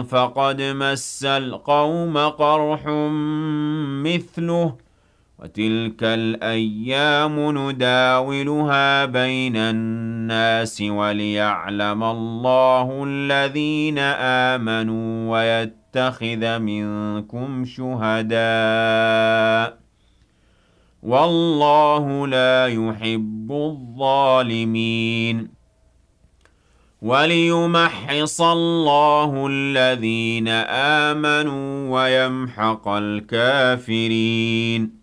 فقد مس القوم قرح مثله وتلك الأيام نداولها بين الناس وليعلم الله الذين آمنوا ويتخذ منكم شهداء والله لا يحب الظالمين وليمحص الله الذين آمنوا ويمحق الكافرين